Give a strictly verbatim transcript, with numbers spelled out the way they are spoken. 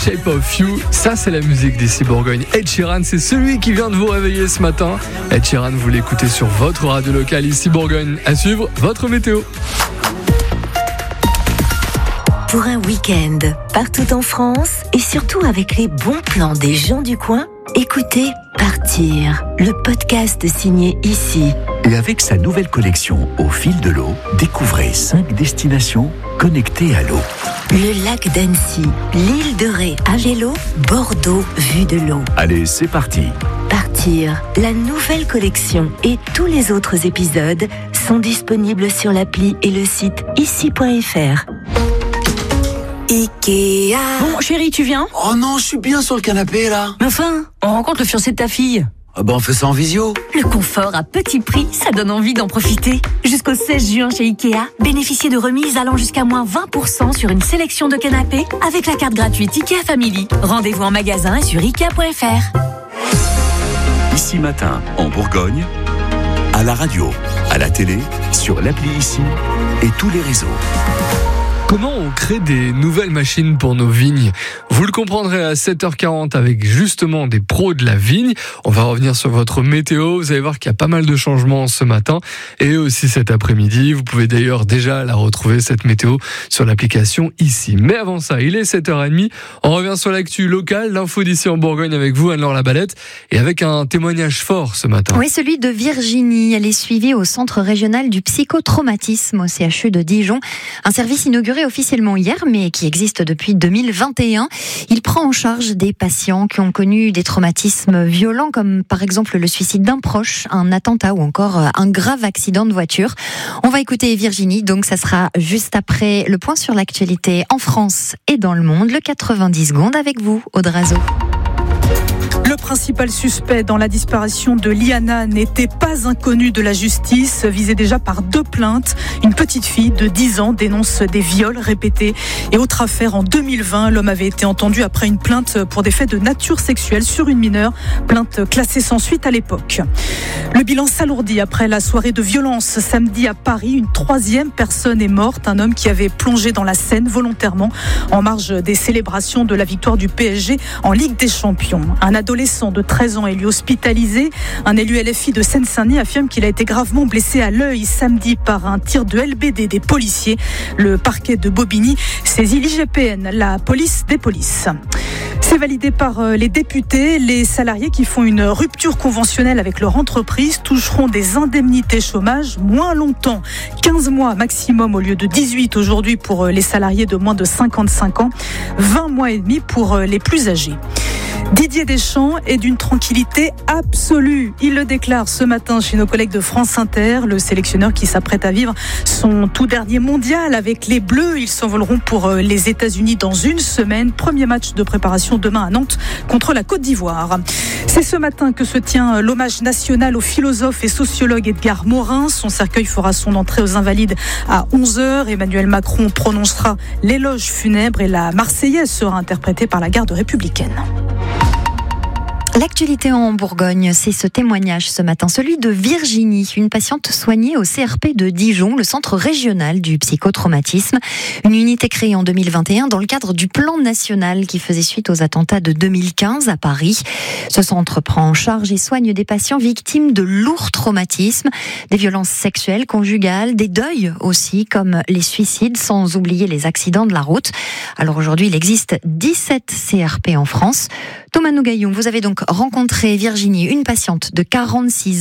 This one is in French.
Shape of You, ça c'est la musique d'ici Bourgogne. Ed Sheeran, c'est celui qui vient de vous réveiller ce matin. Ed Sheeran, vous l'écoutez sur votre radio locale ici Bourgogne. À suivre, votre météo. Pour un week-end, partout en France et surtout avec les bons plans des gens du coin, écoutez Partir, le podcast signé ici. Et avec sa nouvelle collection Au fil de l'eau, découvrez cinq destinations connectées à l'eau. Le lac d'Annecy, l'île de Ré à vélo, Bordeaux vue de l'eau. Allez, c'est parti. Partir, la nouvelle collection et tous les autres épisodes sont disponibles sur l'appli et le site ici point f r. Ikea. Bon, chérie, tu viens ? Oh non, je suis bien sur le canapé, là. Mais enfin, on rencontre le fiancé de ta fille. Ah bah on fait ça en visio. Le confort à petit prix, ça donne envie d'en profiter. Jusqu'au seize juin chez Ikea, bénéficiez de remises allant jusqu'à moins vingt pour cent sur une sélection de canapés avec la carte gratuite Ikea Family. Rendez-vous en magasin et sur ikea point f r. Ici Matin, en Bourgogne, à la radio, à la télé, sur l'appli Ici et tous les réseaux. Comment on crée des nouvelles machines pour nos vignes ? Vous le comprendrez à sept heures quarante avec justement des pros de la vigne. On va revenir sur votre météo. Vous allez voir qu'il y a pas mal de changements ce matin et aussi cet après-midi. Vous pouvez d'ailleurs déjà la retrouver, cette météo, sur l'application Ici. Mais avant ça, il est sept heures trente. On revient sur l'actu locale, l'info d'ici en Bourgogne avec vous, Anne-Laure Labalette, et avec un témoignage fort ce matin. Oui, celui de Virginie. Elle est suivie au Centre régional du psychotraumatisme au C H U de Dijon. Un service inauguré officiellement hier, mais qui existe depuis deux mille vingt et un. Il prend en charge des patients qui ont connu des traumatismes violents, comme par exemple le suicide d'un proche, un attentat ou encore un grave accident de voiture. On va écouter Virginie, donc ça sera juste après le point sur l'actualité en France et dans le monde, le quatre-vingt-dix secondes avec vous, Audrazo. Le principal suspect dans la disparition de Liana n'était pas inconnu de la justice, visé déjà par deux plaintes. Une petite fille de dix ans dénonce des viols répétés. Et autre affaire, en deux mille vingt, l'homme avait été entendu après une plainte pour des faits de nature sexuelle sur une mineure, plainte classée sans suite à l'époque. Le bilan s'alourdit après la soirée de violence samedi à Paris. Une troisième personne est morte, un homme qui avait plongé dans la Seine volontairement en marge des célébrations de la victoire du P S G en Ligue des Champions. Un adolescent de treize ans est lui hospitalisé. Un élu L F I de Seine-Saint-Denis affirme qu'il a été gravement blessé à l'œil samedi par un tir de L B D des policiers. Le parquet de Bobigny saisit l'I G P N, la police des polices. C'est validé par les députés. Les salariés qui font une rupture conventionnelle avec leur entreprise toucheront des indemnités chômage moins longtemps. quinze mois maximum au lieu de dix-huit aujourd'hui pour les salariés de moins de cinquante-cinq ans. vingt mois et demi pour les plus âgés. Didier Deschamps est d'une tranquillité absolue. Il le déclare ce matin chez nos collègues de France Inter. Le sélectionneur qui s'apprête à vivre son tout dernier mondial avec les Bleus. Ils s'envoleront pour les États-Unis dans une semaine. Premier match de préparation demain à Nantes contre la Côte d'Ivoire. C'est ce matin que se tient l'hommage national au philosophe et sociologue Edgar Morin. Son cercueil fera son entrée aux Invalides à onze heures. Emmanuel Macron prononcera l'éloge funèbre et la Marseillaise sera interprétée par la garde républicaine. L'actualité en Bourgogne, c'est ce témoignage ce matin, celui de Virginie, une patiente soignée au C R P de Dijon, le centre régional du psychotraumatisme. Une unité créée en deux mille vingt et un dans le cadre du plan national qui faisait suite aux attentats de deux mille quinze à Paris. Ce centre prend en charge et soigne des patients victimes de lourds traumatismes, des violences sexuelles, conjugales, des deuils aussi, comme les suicides, sans oublier les accidents de la route. Alors aujourd'hui, il existe dix-sept C R P en France. Thomas Nougaillon, vous avez donc rencontré Virginie, une patiente de quarante-six ans.